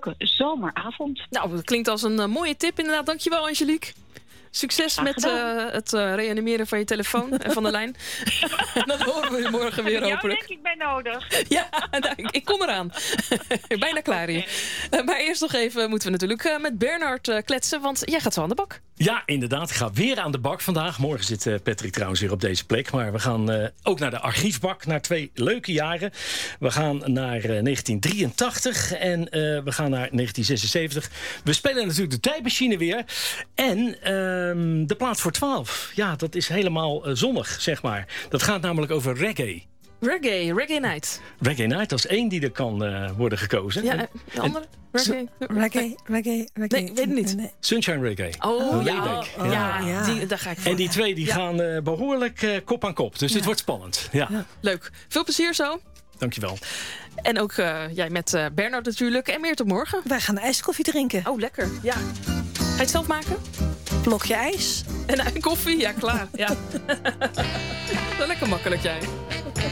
leuke zomeravond. Nou, dat klinkt als een mooie tip inderdaad. Dankjewel, Angelique. Succes met het reanimeren van je telefoon en van de lijn. En dan horen we je morgen weer hopelijk. Jou denk ik ben nodig. Ja, nou, ik kom eraan. Bijna klaar hier. Maar eerst nog even moeten we natuurlijk met Bernard kletsen. Want jij gaat zo aan de bak. Ja, inderdaad. Ik ga weer aan de bak vandaag. Morgen zit Patrick trouwens weer op deze plek. Maar we gaan ook naar de archiefbak. Naar 2 leuke jaren. We gaan naar 1983 en we gaan naar 1976. We spelen natuurlijk de tijdmachine weer. En de plaat voor 12. Ja, dat is helemaal zonnig, zeg maar. Dat gaat namelijk over reggae. Reggae Night. Reggae Night, dat is 1 die er kan worden gekozen. Ja, de andere? Reggae. Nee, ik weet het niet. Nee. Sunshine Reggae. Oh, Layback. ja. Daar ga ik voor. En die 2 die gaan behoorlijk kop aan kop. Dus het wordt spannend. Ja. Leuk. Veel plezier zo. Dankjewel. En ook jij met Bernard natuurlijk. En meer tot morgen. Wij gaan ijskoffie drinken. Oh, lekker. Ja. Ga je het zelf maken? Blokje ijs. En koffie? Ja, klaar. Ja. Wel lekker makkelijk, jij.